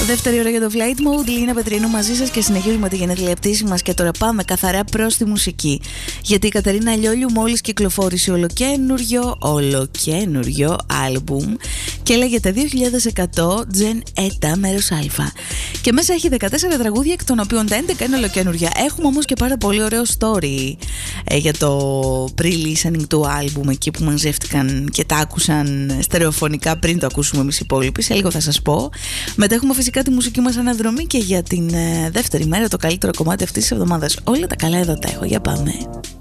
Δεύτερη ώρα για το Flight Mode. Λίνα Πετρίνου μαζί σας και συνεχίζουμε τη γενεθλιαπτήση μας. Και τώρα πάμε καθαρά προς τη μουσική. Γιατί η Κατερίνα Λιόλιου μόλις κυκλοφόρησε ολοκένουργιο άλμπουμ και λέγεται 2100 Gen Eta μέρος Α. Και μέσα έχει 14 τραγούδια, εκ των οποίων τα 11 είναι ολοκένουργια. Έχουμε όμως και πάρα πολύ ωραίο story για το pre-listening του άλμπουμ, εκεί που μαζεύτηκαν και τα άκουσαν στερεοφωνικά πριν το ακούσουμε εμείς οι υπόλοιποι. Σε λίγο θα σας πω. Μετά έχουμε φυσικά τη μουσική μας αναδρομή και για την δεύτερη μέρα το καλύτερο κομμάτι αυτής της εβδομάδας. Όλα τα καλά εδώ τα έχω. Για πάμε.